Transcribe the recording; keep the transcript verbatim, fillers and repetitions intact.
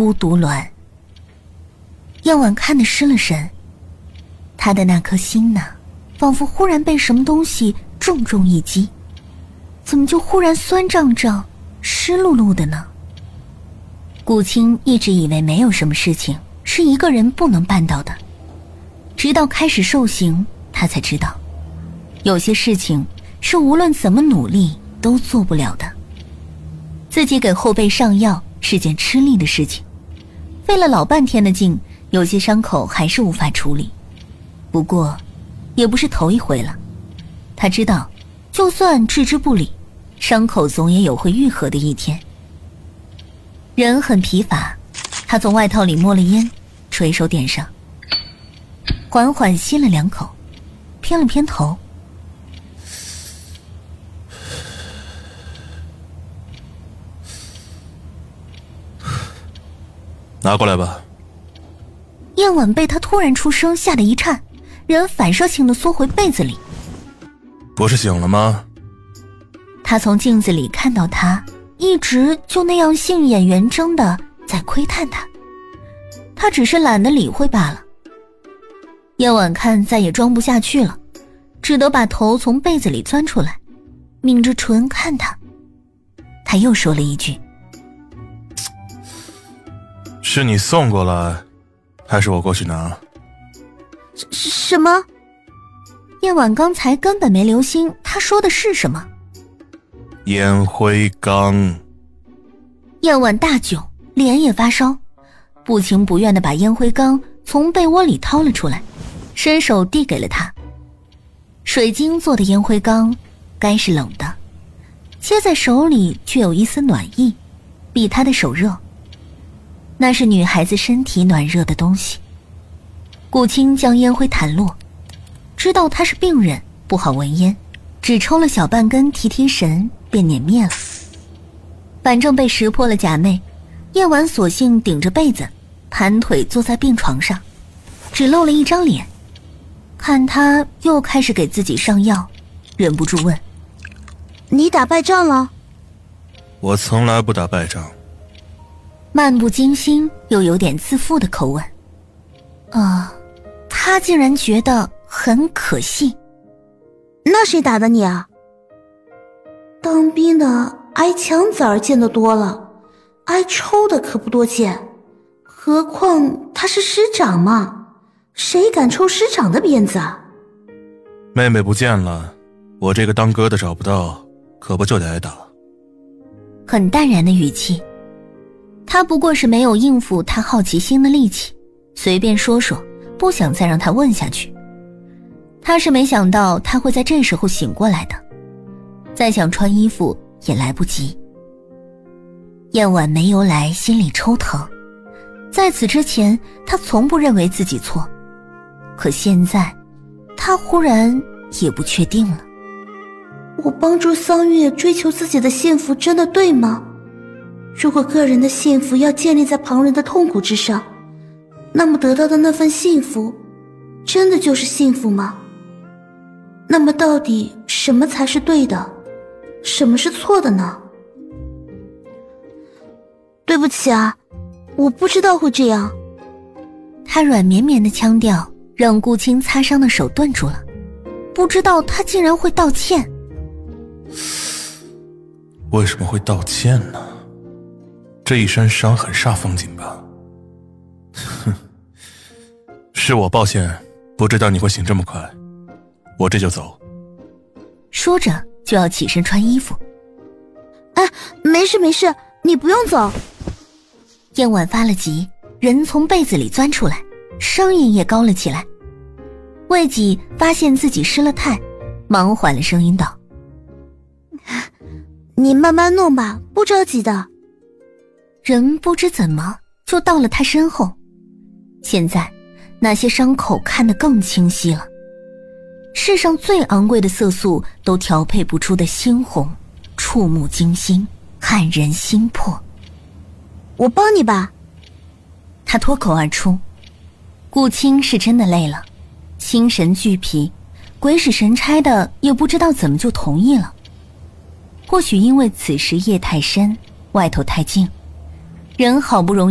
孤独卵。燕婉看得失了神，他的那颗心呢，仿佛忽然被什么东西重重一击，怎么就忽然酸胀胀湿漉漉的呢？顾青一直以为没有什么事情是一个人不能办到的，直到开始受刑，他才知道有些事情是无论怎么努力都做不了的。自己给后背上药是件吃力的事情，费了老半天的劲，有些伤口还是无法处理。不过也不是头一回了，他知道就算置之不理，伤口总也有会愈合的一天。人很疲乏，他从外套里摸了烟，垂手点上，缓缓吸了两口，偏了偏头。 拿过来吧。 燕婉被他突然出声吓得一颤，人反射性地缩回被子里。 不是醒了吗？ 他从镜子里看到他一直就那样杏眼圆睁的在窥探他，他只是懒得理会罢了。燕婉看再也装不下去了，只得把头从被子里钻出来，抿着唇看他。他又说了一句： 是你送过来还是我过去拿？ 什么？燕婉刚才根本没留心他说的是什么。 烟灰缸。 燕婉大窘，脸也发烧，不情不愿地把烟灰缸从被窝里掏了出来，伸手递给了他。水晶做的烟灰缸该是冷的，接在手里却有一丝暖意，比他的手热。那是女孩子身体暖热的东西。顾青将烟灰弹落，知道他是病人不好闻烟，只抽了小半根提提神，便碾灭了。反正被识破了假寐，夜晚索性顶着被子盘腿坐在病床上，只露了一张脸。看他又开始给自己上药，忍不住问： 你打败仗了？ 我从来不打败仗。 漫不经心又有点自负的口吻。啊，他竟然觉得很可信。 那谁打的你啊？当兵的挨枪子儿见得多了，挨抽的可不多见，何况他是师长嘛，谁敢抽师长的鞭子啊？ 妹妹不见了，我这个当哥的找不到，可不就得挨打。 很淡然的语气，他不过是没有应付他好奇心的力气，随便说说，不想再让他问下去。他是没想到他会在这时候醒过来的，再想穿衣服也来不及。燕婉没由来心里抽疼，在此之前他从不认为自己错，可现在他忽然也不确定了。 我帮助桑月追求自己的幸福真的对吗？如果个人的幸福要建立在旁人的痛苦之上，那么得到的那份幸福真的就是幸福吗？那么到底什么才是对的，什么是错的呢？对不起啊，我不知道会这样。 他软绵绵的腔调让顾青擦伤的手顿住了，不知道他竟然会道歉。 为什么会道歉呢？这一身伤很煞风景吧？哼，是我抱歉，不知道你会醒这么快，我这就走。 说着就要起身穿衣服。 哎，没事没事，你不用走。 燕婉发了急，人从被子里钻出来，声音也高了起来。魏己发现自己失了态，忙缓了声音道： 你慢慢弄吧，不着急的。 人不知怎么就到了他身后，现在那些伤口看得更清晰了，世上最昂贵的色素都调配不出的猩红，触目惊心，撼人心魄。 我帮你吧。 他脱口而出。顾青是真的累了，心神俱疲，鬼使神差的也不知道怎么就同意了。或许因为此时夜太深，外头太静，人好不容易